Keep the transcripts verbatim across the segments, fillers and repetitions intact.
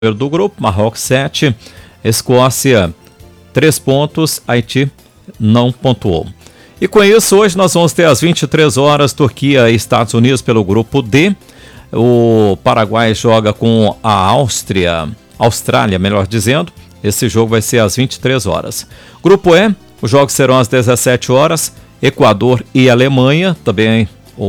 do grupo, Marrocos sete, Escócia três pontos, Haiti não pontuou. E com isso, hoje nós vamos ter às vinte e três horas, Turquia e Estados Unidos pelo grupo D. O Paraguai joga com a Áustria, Austrália, melhor dizendo. Esse jogo vai ser às vinte e três horas. Grupo E, os jogos serão às dezessete horas, Equador e Alemanha, também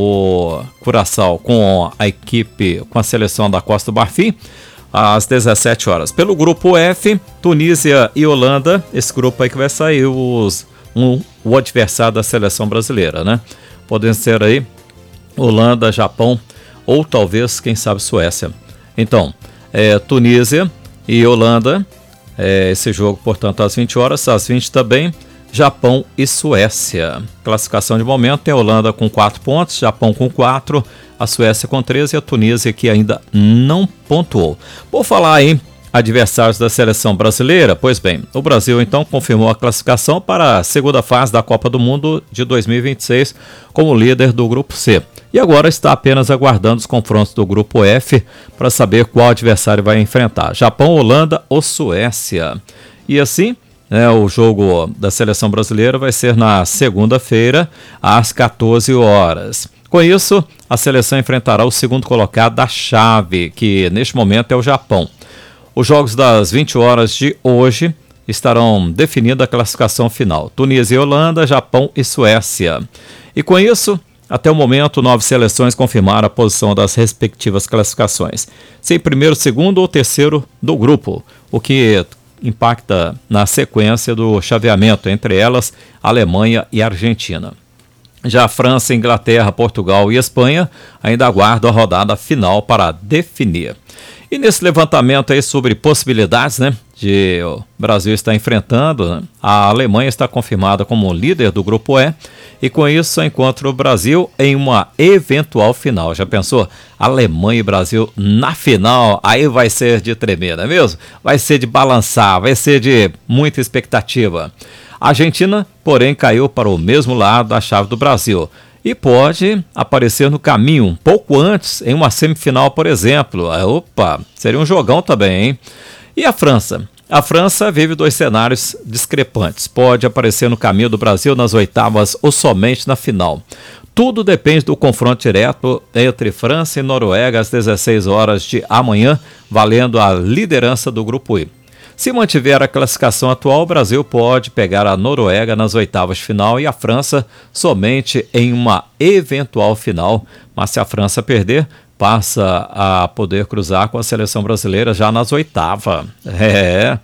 o Curaçao com a equipe, com a seleção da Costa do Marfim, às dezessete horas. Pelo grupo F, Tunísia e Holanda, esse grupo aí que vai sair os, um, o adversário da seleção brasileira, né? Podem ser aí Holanda, Japão ou talvez, quem sabe, Suécia. Então, é, Tunísia e Holanda, é, esse jogo, portanto, às vinte horas, às vinte também, Japão e Suécia. Classificação de momento tem a Holanda com quatro pontos, Japão com quatro, a Suécia com treze e a Tunísia que ainda não pontuou. Vou falar aí adversários da seleção brasileira. Pois bem, o Brasil então confirmou a classificação para a segunda fase da Copa do Mundo de dois mil e vinte e seis como líder do grupo C. E agora está apenas aguardando os confrontos do grupo F para saber qual adversário vai enfrentar: Japão, Holanda ou Suécia. E assim, É, o jogo da seleção brasileira vai ser na segunda-feira, às quatorze horas. Com isso, a seleção enfrentará o segundo colocado da chave, que neste momento é o Japão. Os jogos das vinte horas de hoje estarão definindo a classificação final: Tunísia e Holanda, Japão e Suécia. E com isso, até o momento, nove seleções confirmaram a posição das respectivas classificações, sem primeiro, segundo ou terceiro do grupo, o que impacta na sequência do chaveamento, entre elas Alemanha e Argentina. Já a França, Inglaterra, Portugal e Espanha ainda aguardam a rodada final para definir. E nesse levantamento aí sobre possibilidades, né, de o Brasil estar enfrentando, né, a Alemanha está confirmada como líder do grupo E, e com isso encontra o Brasil em uma eventual final. Já pensou? Alemanha e Brasil na final, aí vai ser de tremer, não é mesmo? Vai ser de balançar, vai ser de muita expectativa. A Argentina, porém, caiu para o mesmo lado da chave do Brasil e pode aparecer no caminho um pouco antes, em uma semifinal, por exemplo. Opa, seria um jogão também, hein? E a França? A França vive dois cenários discrepantes. Pode aparecer no caminho do Brasil nas oitavas ou somente na final. Tudo depende do confronto direto entre França e Noruega às dezesseis horas de amanhã, valendo a liderança do grupo I. Se mantiver a classificação atual, o Brasil pode pegar a Noruega nas oitavas de final e a França somente em uma eventual final. Mas se a França perder, passa a poder cruzar com a seleção brasileira já nas oitavas. É.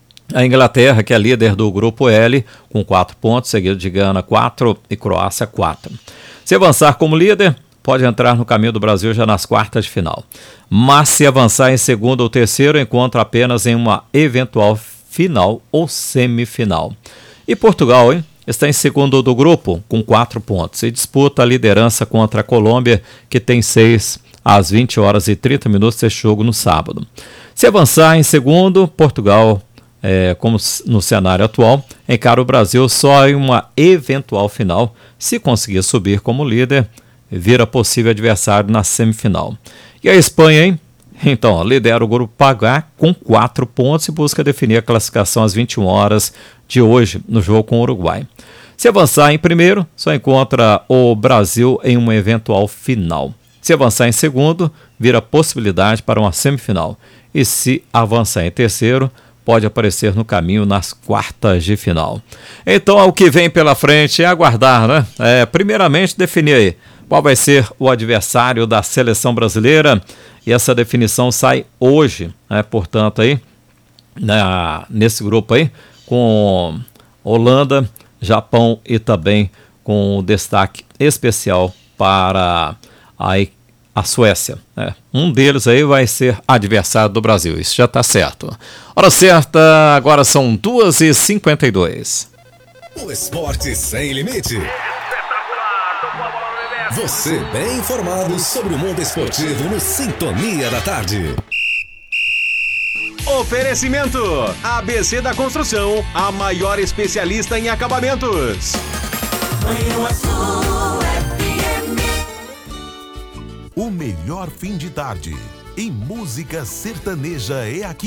A Inglaterra, que é líder do grupo L, com quatro pontos, seguido de Gana quatro e Croácia quatro. Se avançar como líder, pode entrar no caminho do Brasil já nas quartas de final. Mas se avançar em segundo ou terceiro, encontra apenas em uma eventual final ou semifinal. E Portugal, hein? Está em segundo do grupo, com quatro pontos, e disputa a liderança contra a Colômbia, que tem seis às vinte horas e trinta minutos desse jogo no sábado. Se avançar em segundo, Portugal, é, como no cenário atual, encara o Brasil só em uma eventual final. Se conseguir subir como líder, vira possível adversário na semifinal. E a Espanha, hein? Então, lidera o grupo H com quatro pontos e busca definir a classificação às vinte e uma horas de hoje, no jogo com o Uruguai. Se avançar em primeiro, só encontra o Brasil em uma eventual final. Se avançar em segundo, vira possibilidade para uma semifinal. E se avançar em terceiro, pode aparecer no caminho nas quartas de final. Então, o que vem pela frente é aguardar, né? É, primeiramente, definir aí qual vai ser o adversário da seleção brasileira, e essa definição sai hoje, né? Portanto, aí, na, nesse grupo aí, com Holanda, Japão e também com destaque especial para a, a Suécia. Né? Um deles aí vai ser adversário do Brasil, isso já está certo. Hora certa, agora são duas e cinquenta e dois. O esporte sem limite. Você bem informado sobre o mundo esportivo no Sintonia da Tarde. Oferecimento: A B C da Construção, a maior especialista em acabamentos. O melhor fim de tarde. E música sertaneja é aqui.